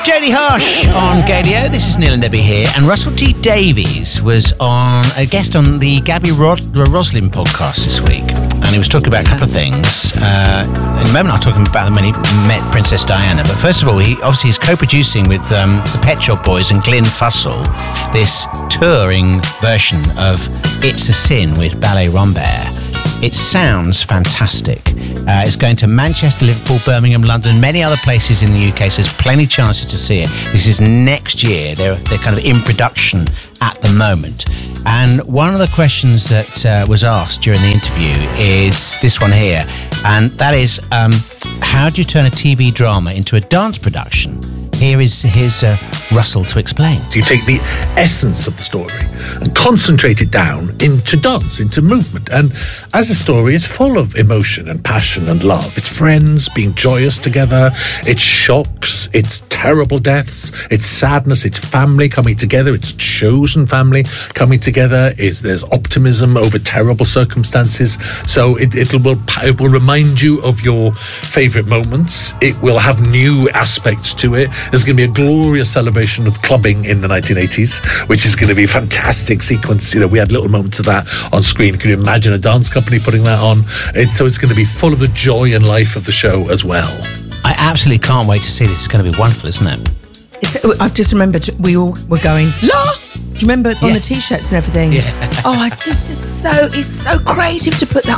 Jodie Harsh on Gadio. This is Neil and Debbie here, and Russell T Davies was a guest on the Gabby Roslin podcast this week, and he was talking about a couple of things. In a moment I'll talk about when he met Princess Diana, but first of all, he's co-producing with the Pet Shop Boys and Glyn Fussell this touring version of It's a Sin with Ballet Rambert. It sounds fantastic. It's going to Manchester, Liverpool, Birmingham, London, many other places in the UK, so there's plenty of chances to see it. This is next year. They're kind of in production at the moment. And one of the questions that was asked during the interview is this one here, and that is, how do you turn a TV drama into a dance production? Here's Russell to explain. You take the essence of the story and concentrate it down into dance, into movement. And as a story, it's full of emotion and passion and love. It's friends being joyous together. It's shocks. It's terrible deaths. It's sadness. It's family coming together. It's chosen family coming together. There's optimism over terrible circumstances. So it will remind you of your favourite moments. It will have new aspects to it. There's going to be a glorious celebration of clubbing in the 1980s, which is going to be a fantastic sequence. You know, we had little moments of that on screen. Can you imagine a dance company putting that on? So it's going to be full of the joy and life of the show as well. I absolutely can't wait to see this. It's going to be wonderful, isn't it? I've just remembered we all were going, La! Do you remember on the t-shirts and everything? Yeah. Oh, it's so creative to put that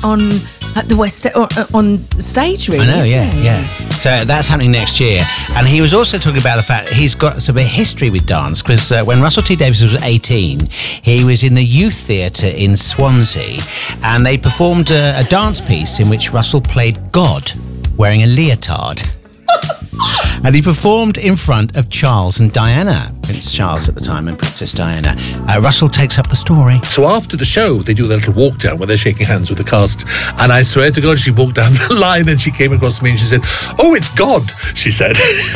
at the West on stage, really. I know, yeah. So that's happening next year. And he was also talking about the fact that he's got some history with dance, because when Russell T Davies was 18, he was in the Youth Theatre in Swansea, and they performed a dance piece in which Russell played God wearing a leotard. And he performed in front of Charles and Diana, Prince Charles at the time and Princess Diana. Russell takes up the story. So after the show, they do their little walk down where they're shaking hands with the cast. And I swear to God, she walked down the line and she came across to me and she said, "Oh, it's God," she said.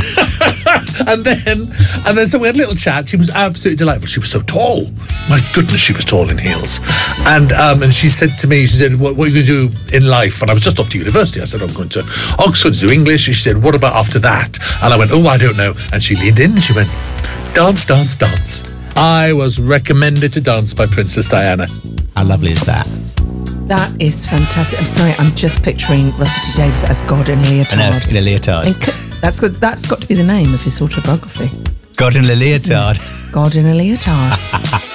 and then so we had a little chat. She was absolutely delightful. She was so tall. My goodness, she was tall in heels. And she said to me, she said, what are you going to do in life? And I was just off to university. I said, I'm going to Oxford to do English. And she said, what about after that? And I went, oh, I don't know. And she leaned in and she went, dance, dance, dance. I was recommended to dance by Princess Diana. How lovely is that? That is fantastic. I'm sorry, I'm just picturing Russell T Davies as God in a leotard. I know, in a leotard. That's got to be the name of his autobiography. God in a leotard. God in a leotard.